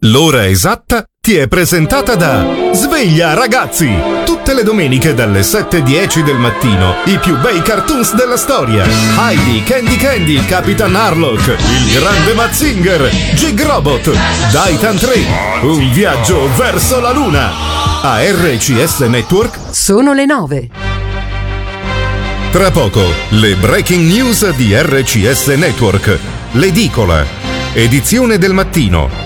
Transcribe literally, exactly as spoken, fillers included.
L'ora esatta ti è presentata da Sveglia ragazzi! Tutte le domeniche dalle sette e dieci del mattino i più bei cartoons della storia. Heidi, Candy Candy, Capitan Harlock, il grande Mazinger, Jig Robot, Daitan tre, un viaggio verso la luna. A R C S Network sono le nove. Tra poco le breaking news di R C S Network. L'edicola, edizione del mattino.